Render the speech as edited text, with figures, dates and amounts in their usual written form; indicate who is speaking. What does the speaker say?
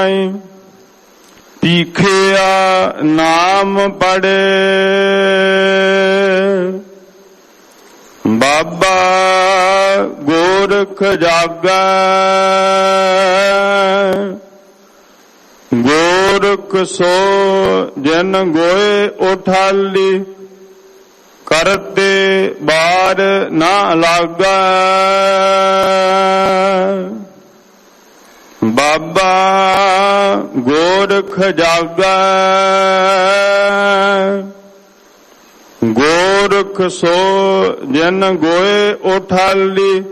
Speaker 1: ਨਾਈ। ਪੀਖਿਆ ਨਾਮ ਪੜੇ ਬਾਬਾ ਗੋਰਖ ਜਾਗੈ। ਗੋਰਖ ਸੋ ਜਿਨ ਗੋਏ ਉਠਾਲੀ ਕਰਤੇ ਬਾਰ ਨਾ ਲਾਗੈ। ਬਾਬਾ ਗੋਰਖ ਜਾਗੈ। ਗੋਰਖ ਸੋ ਜਿਨ ਗੋਏ ਉਠਾਲੀ